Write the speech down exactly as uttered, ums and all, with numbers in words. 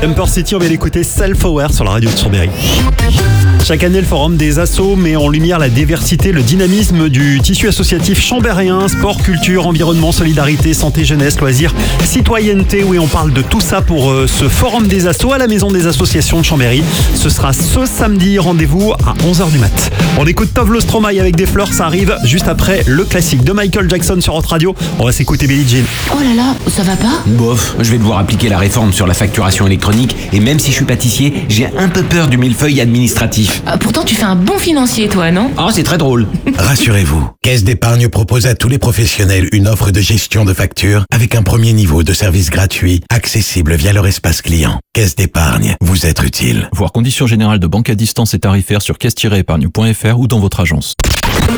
Emperor City, on vient d'écouter Self-Aware sur la radio de Chambéry. Chaque année, le Forum des Assos met en lumière la diversité, le dynamisme du tissu associatif chambérien, sport, culture, environnement, solidarité, santé, jeunesse, loisirs, citoyenneté. Oui, on parle de tout ça pour euh, ce Forum des Assos à la Maison des Associations de Chambéry. Ce sera ce samedi, rendez-vous à onze heures du mat. On écoute Tove Lo Stromae avec des fleurs, ça arrive juste après le classique de Michael Jackson sur Hot Radio. On va s'écouter Billie Jean. Oh là là, ça va pas ? Bof, je vais devoir appliquer la réforme sur la facturation électronique et même si je suis pâtissier, j'ai un peu peur du millefeuille administratif. Ah, pourtant, tu fais un bon financier, toi, non ? Oh, c'est très drôle. Rassurez-vous, Caisse d'Épargne propose à tous les professionnels une offre de gestion de factures avec un premier niveau de service gratuit, accessible via leur espace client. Caisse d'Épargne, vous êtes utile. Voir conditions générales de banque à distance et tarifaires sur caisse tiret épargne point f r ou dans votre agence.